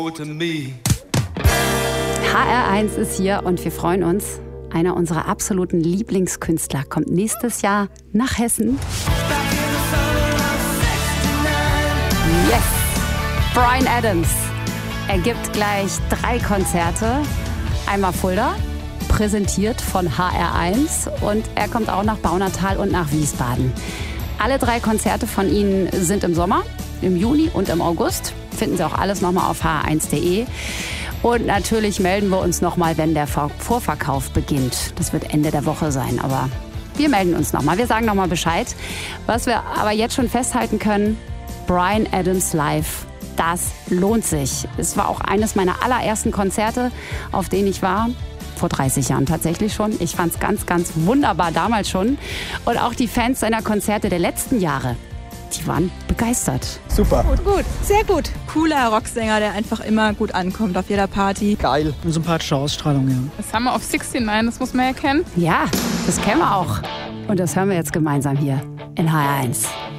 HR1 ist hier und wir freuen uns. Einer unserer absoluten Lieblingskünstler kommt nächstes Jahr nach Hessen. Yes! Bryan Adams. Er gibt gleich 3 Konzerte. Einmal Fulda, präsentiert von HR1. Und er kommt auch nach Baunatal und nach Wiesbaden. Alle 3 Konzerte von ihnen sind im Sommer, im Juni und im August. Finden Sie auch alles nochmal auf hr1.de. Und natürlich melden wir uns nochmal, wenn der Vorverkauf beginnt. Das wird Ende der Woche sein, aber wir melden uns nochmal. Wir sagen nochmal Bescheid. Was wir aber jetzt schon festhalten können, Bryan Adams live, das lohnt sich. Es war auch eines meiner allerersten Konzerte, auf denen ich war. Vor 30 Jahren tatsächlich schon. Ich fand es ganz, ganz wunderbar damals schon. Und auch die Fans seiner Konzerte der letzten Jahre, die waren begeistert. Super. Gut, sehr gut. Cooler Rocksänger, der einfach immer gut ankommt auf jeder Party. Geil. Eine sympathische Ausstrahlung, ja. Das haben wir auf 69, das muss man ja kennen. Ja, das kennen wir auch. Und das hören wir jetzt gemeinsam hier in HR1.